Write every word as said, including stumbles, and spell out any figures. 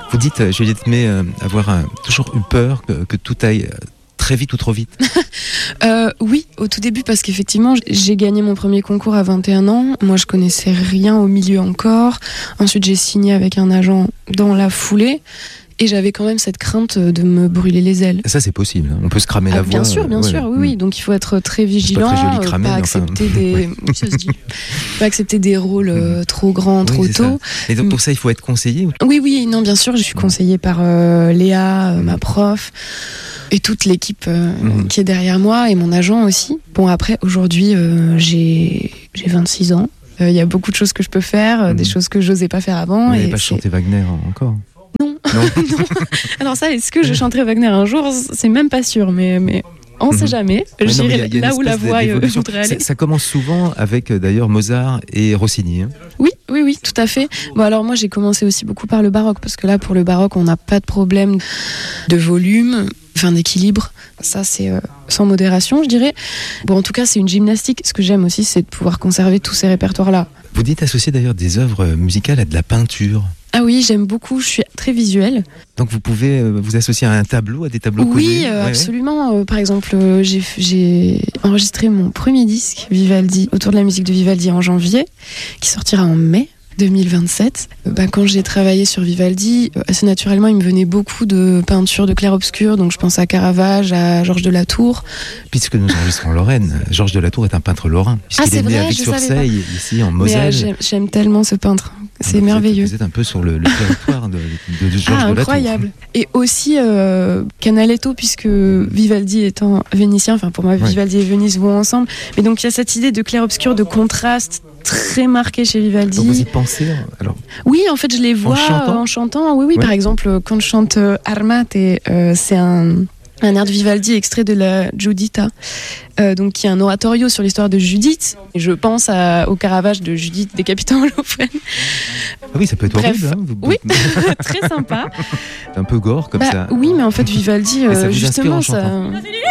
Vous dites, euh, Juliette May, euh, avoir euh, toujours eu peur que, que tout aille euh, très vite ou trop vite. euh, Oui, au tout début, parce qu'effectivement, j'ai gagné mon premier concours à vingt et un ans. Moi, je connaissais rien au milieu encore. Ensuite, j'ai signé avec un agent dans la foulée. Et j'avais quand même cette crainte de me brûler les ailes. Ça, c'est possible. On peut se cramer ah, la bien voix. Bien sûr, bien ouais, sûr, oui, mmh. oui. Donc, il faut être très vigilant. C'est pas très joli cramer, pas accepter enfin... des, oui, ça se dit. Pas accepter des rôles euh, trop grands, oui, trop tôt. Ça. Et donc, pour ça, il faut être conseillé ou... Oui, oui, non, bien sûr. Je suis conseillée par euh, Léa, euh, ma prof, et toute l'équipe euh, mmh. qui est derrière moi, et mon agent aussi. Bon, après, aujourd'hui, euh, j'ai, j'ai vingt-six ans. Il euh, y a beaucoup de choses que je peux faire, euh, mmh. des choses que je n'osais pas faire avant. Vous et n'avez pas chanté Wagner encore? Non. Non. non. Alors ça, est-ce que je chanterai Wagner un jour? C'est même pas sûr, mais, mais on ne sait jamais. Ouais, J'irai là où la voix voudrait aller. Ça, ça commence souvent avec d'ailleurs Mozart et Rossini. Hein. Oui, oui, oui, tout à fait. Bon, alors moi, j'ai commencé aussi beaucoup par le baroque, parce que là, pour le baroque, on n'a pas de problème de volume, enfin d'équilibre. Ça, c'est euh, sans modération, je dirais. Bon, en tout cas, c'est une gymnastique. Ce que j'aime aussi, c'est de pouvoir conserver tous ces répertoires-là. Vous dites associer d'ailleurs des œuvres musicales à de la peinture. Ah oui, j'aime beaucoup, je suis très visuelle. Donc vous pouvez euh, vous associer à un tableau, à des tableaux oui, connus euh, ouais, absolument. Ouais. Euh, par exemple, euh, j'ai, j'ai enregistré mon premier disque, Vivaldi, autour de la musique de Vivaldi en janvier, qui sortira en mai deux mille vingt-sept. Euh, bah, quand j'ai travaillé sur Vivaldi, euh, assez naturellement, il me venait beaucoup de peintures de clair-obscur, donc je pense à Caravage, à Georges de la Tour. Puisque nous enregistrons en Lorraine, Georges de la Tour est un peintre lorrain. Ah, c'est est vrai, né à Vic-sur-Seille, ici en Moselle. Mais, euh, j'aime, j'aime tellement ce peintre. C'est vous merveilleux. Êtes, vous êtes un peu sur le, le territoire de, de, de Georges ah, de la Tour. Incroyable. Et aussi euh, Canaletto, puisque Vivaldi étant vénitien, enfin pour moi ouais. Vivaldi et Venise vont ensemble. Mais donc il y a cette idée de clair-obscur, de contraste très marqué chez Vivaldi. Donc vous y pensez alors? Oui, en fait je les vois en chantant. En chantant oui, oui. Ouais. Par exemple, quand je chante euh, Armate, euh, c'est un... un air de Vivaldi extrait de la Giuditta, euh, donc qui est un oratorio sur l'histoire de Judith. Et je pense à, au Caravage de Judith décapitant Holoferne. Ah oui, ça peut être Bref, horrible. Hein, vous... Oui, très sympa. C'est un peu gore comme bah, ça. Oui, mais en fait Vivaldi, euh, justement, ça.